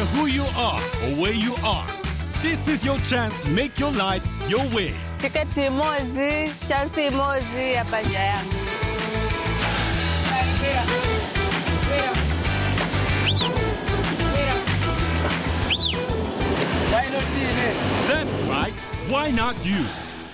who you are or where you are, this is your chance to make your life your way. Tiketi mozi, chansi mozi hapa nje yangu. Why not you? That's right. Why not you?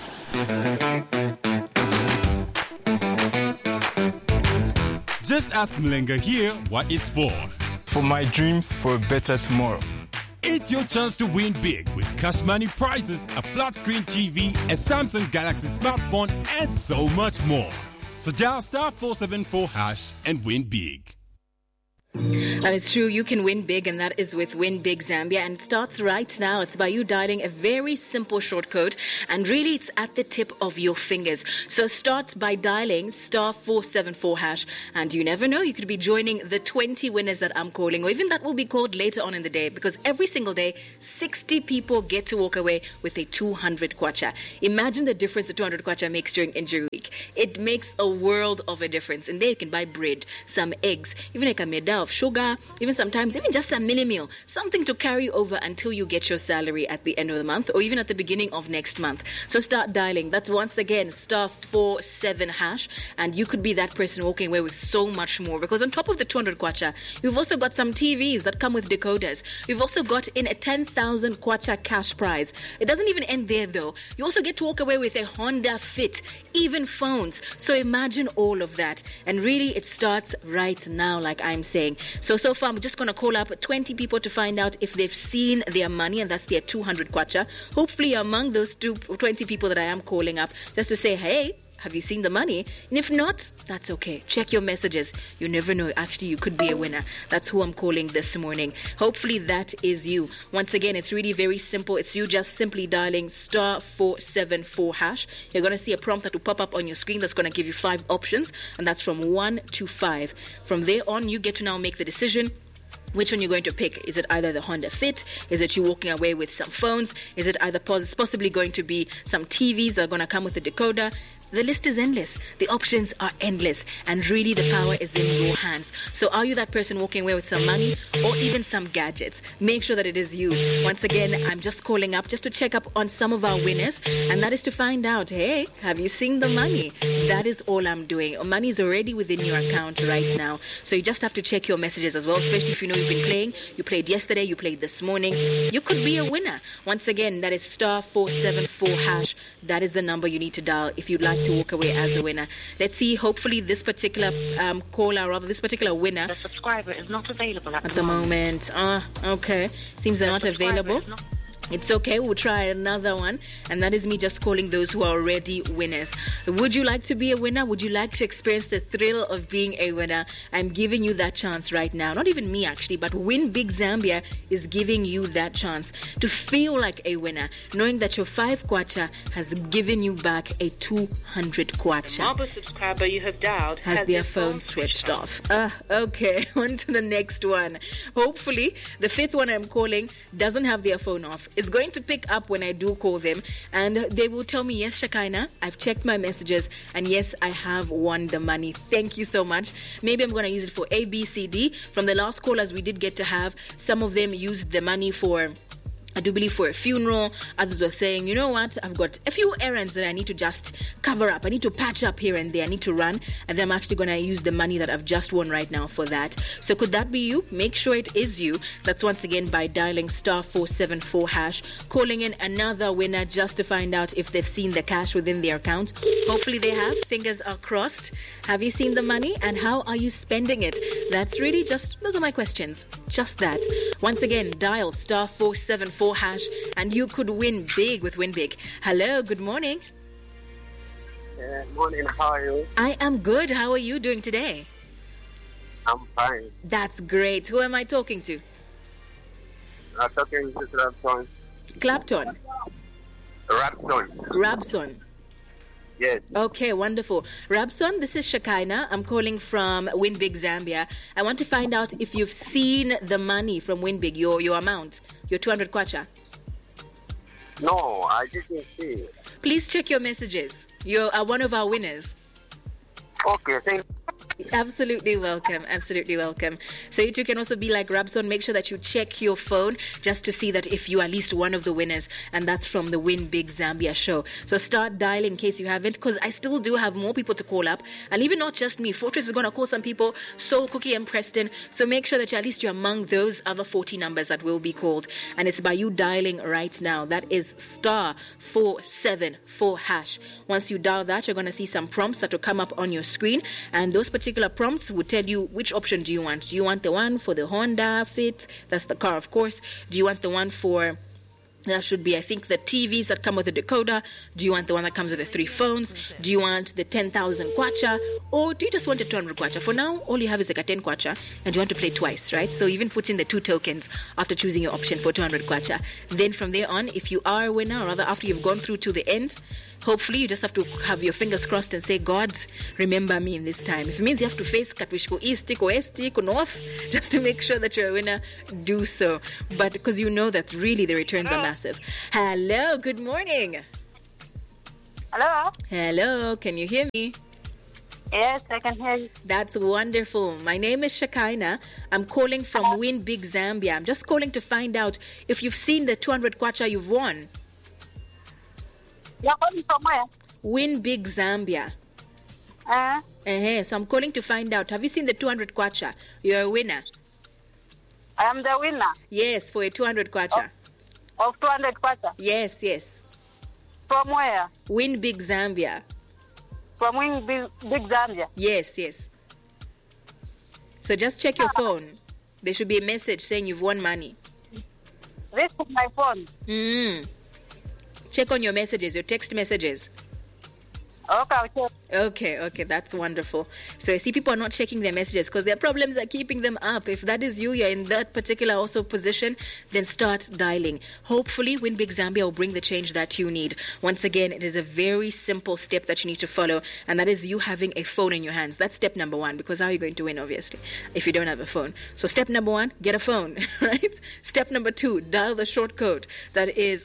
Just ask Mlenga here what it's for. For my dreams for a better tomorrow. It's your chance to win big with cash money prizes, a flat screen TV, a Samsung Galaxy smartphone, and so much more. So dial *474# and win big. That is true. You can win big, and that is with Win Big Zambia. And it starts right now. It's by you dialing a very simple short code, and really it's at the tip of your fingers. So start by dialing *474#, and you never know, you could be joining the 20 winners that I'm calling, or even that will be called later on in the day, because every single day, 60 people get to walk away with a 200 kwacha. Imagine the difference the 200 kwacha makes during Injury Week. It makes a world of a difference. And there you can buy bread, some eggs, even like a medal of sugar, even sometimes even just a mini meal, something to carry over until you get your salary at the end of the month, or even at the beginning of next month. So start dialing. That's once again *47#, and you could be that person walking away with so much more, because on top of the 200 kwacha, you've also got some TVs that come with decoders. You've also got in a 10,000 kwacha cash prize. It doesn't even end there though. You also get to walk away with a Honda Fit, even phones. So imagine all of that, and really it starts right now, like I'm saying. So far, I'm just going to call up 20 people to find out if they've seen their money, and that's their 200 kwacha. Hopefully, among those 20 people that I am calling up, just to say, hey, have you seen the money? And if not, that's okay. Check your messages. You never know. Actually, you could be a winner. That's who I'm calling this morning. Hopefully, that is you. Once again, it's really very simple. It's you just simply dialing *474#. You're going to see a prompt that will pop up on your screen that's going to give you 5 options, and that's from 1 to 5. From there on, you get to now make the decision. Which one you're going to pick? Is it either the Honda Fit? Is it you walking away with some phones? Is it either possibly going to be some TVs that are going to come with a decoder? The list is endless. The options are endless. And really, the power is in your hands. So are you that person walking away with some money or even some gadgets? Make sure that it is you. Once again, I'm just calling up just to check up on some of our winners. And that is to find out, hey, have you seen the money? That is all I'm doing. Money is already within your account right now. So you just have to check your messages as well, especially if you know you've been playing. You played yesterday, you played this morning. You could be a winner. Once again, that is *474#. That is the number you need to dial if you'd like to walk away as a winner. Let's see, hopefully this particular caller, or rather this particular winner, the subscriber is not available at the moment. Okay, seems they're not available. It's okay, we'll try another one. And that is me just calling those who are already winners. Would you like to be a winner? Would you like to experience the thrill of being a winner? I'm giving you that chance right now. Not even me actually, but Win Big Zambia is giving you that chance to feel like a winner, knowing that your 5 kwacha has given you back a 200 kwacha. The mobile subscriber you have dialed has their phone switched off. Okay, on to the next one. Hopefully, the 5th one I'm calling doesn't have their phone off. It's going to pick up when I do call them, and they will tell me, yes, Shakaina, I've checked my messages, and yes, I have won the money. Thank you so much. Maybe I'm going to use it for A, B, C, D. From the last callers we did get to have, some of them used the money for, I do believe, for a funeral. Others were saying, you know what, I've got a few errands that I need to just cover up. I need to patch up here and there. I need to run. And then I'm actually going to use the money that I've just won right now for that. So could that be you? Make sure it is you. That's once again by dialing *474#, calling in another winner just to find out if they've seen the cash within their account. Hopefully they have. Fingers are crossed. Have you seen the money? And how are you spending it? That's really just, those are my questions. Just that. Once again, dial *474# and you could win big with Win Big. Hello, good morning. Morning, how are you? I am good. How are you doing today? I'm fine. That's great. Who am I talking to? I'm talking to Rabson. Clapton? Rabson. Yes. Okay, wonderful. Rabson, this is Shakaina. I'm calling from Win Big Zambia. I want to find out if you've seen the money from Win Big, your amount, your 200 kwacha. No, I didn't see it. Please check your messages. You are one of our winners. Okay, thank you. Absolutely welcome. Absolutely welcome. So you two can also be like Rabson. Make sure that you check your phone just to see that if you are at least one of the winners, and that's from the Win Big Zambia show. So start dialing in case you haven't, because I still do have more people to call up, and even not just me. Fortress is going to call some people, so Cookie and Preston. So make sure that at least you're among those other 40 numbers that will be called, and it's by you dialing right now. That is *474#. Once you dial that, you're going to see some prompts that will come up on your screen, and those particular prompts will tell you which option do you want. Do you want the one for the Honda Fit? That's the car, of course. Do you want the one for... That should be, I think, the TVs that come with a decoder? Do you want the one that comes with the 3 phones? Do you want the 10,000 kwacha? Or do you just want the 200 kwacha? For now, all you have is like a 10 kwacha, and you want to play twice, right? So even put in the 2 tokens after choosing your option for 200 kwacha. Then from there on, if you are a winner, or rather after you've gone through to the end, hopefully you just have to have your fingers crossed and say, God, remember me in this time. If it means you have to face Katwishko East, Ko West, Ko North, just to make sure that you're a winner, do so. But because you know that really the returns are massive. Hello, good morning. Hello? Hello, can you hear me? Yes, I can hear you. That's wonderful. My name is Shakaina. I'm calling from Win Big Zambia. I'm just calling to find out if you've seen the 200 kwacha you've won. You're calling from where? Win Big Zambia. So I'm calling to find out, have you seen the 200 kwacha? You're a winner. I am the winner. Yes, for a 200 kwacha. Of 200 kwacha. Yes, yes. From where? Win Big Zambia. From Win Big Zambia. Yes, yes. So just check your phone. There should be a message saying you've won money. This is my phone. Check on your messages, your text messages. Okay, that's wonderful. So I see people are not checking their messages because their problems are keeping them up. If that is you, you're in that particular also position, then start dialing. Hopefully, Win Big Zambia will bring the change that you need. Once again, it is a very simple step that you need to follow, and that is you having a phone in your hands. That's step number 1, because how are you going to win, obviously, if you don't have a phone? So step number 1, get a phone, right? Step number 2, dial the short code. That is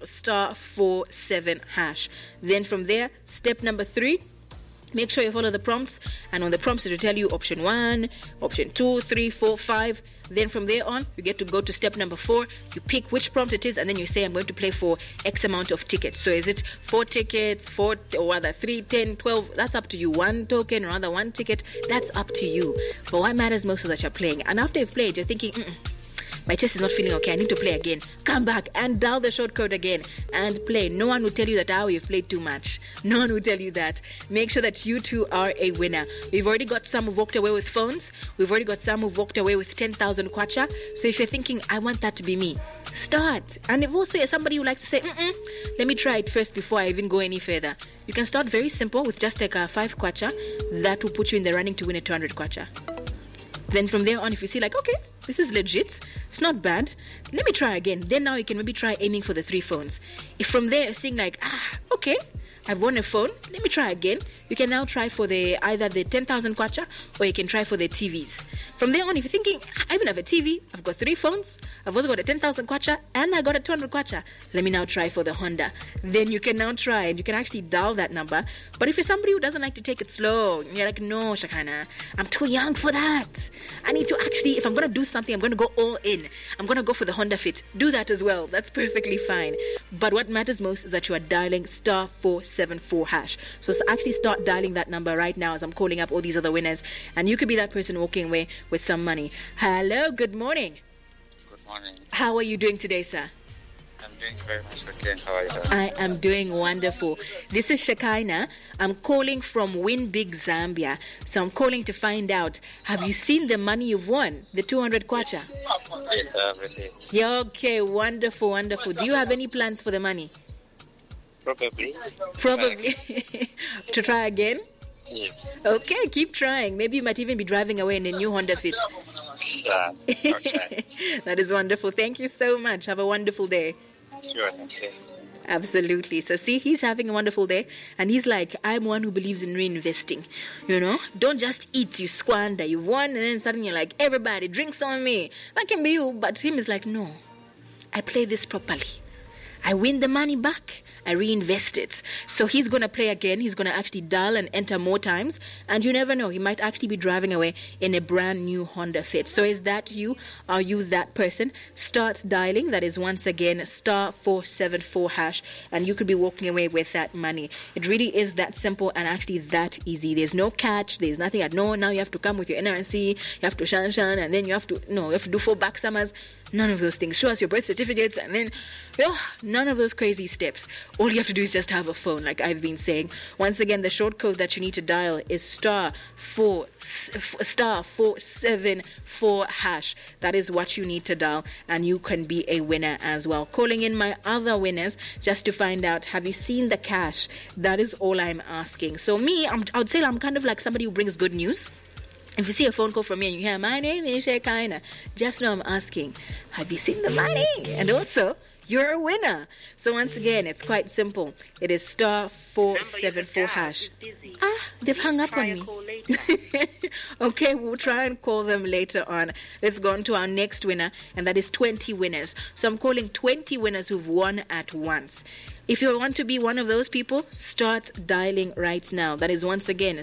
*47#. Then from there, step number 3, make sure you follow the prompts, and on the prompts it will tell you option 1, option 2, 3, 4, 5. Then from there on, you get to go to step number 4. You pick which prompt it is, and then you say, I'm going to play for X amount of tickets. So is it 4 tickets, 4, or rather 3, 10, 12? That's up to you. 1 token, or rather 1 ticket, that's up to you. But what matters most is that you're playing. And after you've played, you're thinking, my chest is not feeling okay, I need to play again. Come back and dial the short code again and play. No one will tell you that you've played too much. No one will tell you that. Make sure that you too are a winner. We've already got some who've walked away with phones. We've already got some who've walked away with 10,000 kwacha. So if you're thinking, I want that to be me, start. And if also you're somebody who likes to say, let me try it first before I even go any further, you can start very simple with just like a 5 kwacha. That will put you in the running to win a 200 kwacha. Then from there on, if you see like, okay, this is legit, it's not bad, let me try again. Then now you can maybe try aiming for the 3 phones. If from there you're seeing like, okay, I've won a phone, let me try again, you can now try for either the 10,000 kwacha, or you can try for the TVs. From there on, if you're thinking, I even have a TV, I've got 3 phones, I've also got a 10,000 kwacha, and I got a 200 kwacha, let me now try for the Honda. Then you can now try, and you can actually dial that number. But if you're somebody who doesn't like to take it slow, you're like, no, Shakana, I'm too young for that. I need to actually, if I'm going to do something, I'm going to go all in. I'm going to go for the Honda Fit. Do that as well. That's perfectly fine. But what matters most is that you are dialing *474#. So actually start dialing that number right now as I'm calling up all these other winners, and you could be that person walking away with some money. Hello, good morning. Good morning. How are you doing today, sir? I'm doing very much good. How are you doing? I am doing wonderful. This is Shakaina. I'm calling from Win Big Zambia. So I'm calling to find out, have you seen the money you've won? The 200 kwacha? Yes, I have received. Yeah, okay, wonderful, wonderful. Do you have any plans for the money? Probably. To try again? Yes. Okay, keep trying. Maybe you might even be driving away in a new Honda Fit. Yeah. Okay. That is wonderful. Thank you so much. Have a wonderful day. Sure. Okay. Absolutely. So see, he's having a wonderful day, and he's like, I'm one who believes in reinvesting. You know, don't just eat, you squander, you've won, and then suddenly you're like, everybody drinks on me. That can be you, but him is like, no, I play this properly. I win the money back, I reinvest it. So he's going to play again. He's going to actually dial and enter more times. And you never know. He might actually be driving away in a brand new Honda Fit. So is that you? Are you that person? Start dialing. That is once again *474#. And you could be walking away with that money. It really is that simple and actually that easy. There's no catch. There's nothing at no. Now you have to come with your NRC. You have to shan, and then you have to do 4 back summers. None of those things. Show us your birth certificates and then none of those crazy steps. All you have to do is just have a phone, like I've been saying. Once again, the short code that you need to dial is *474#. That is what you need to dial, and you can be a winner as well. Calling in my other winners just to find out, have you seen the cash? That is all I'm asking. So me, I would say I'm kind of like somebody who brings good news. If you see a phone call from me and you hear, my name is Shekaina, just know I'm asking, have you seen the money? And also, you're a winner. So once again, it's quite simple. It is *474#. They've hung up on me. Okay, we'll try and call them later on. Let's go on to our next winner, and that is 20 winners. So I'm calling 20 winners who've won at once. If you want to be one of those people, start dialing right now. That is once again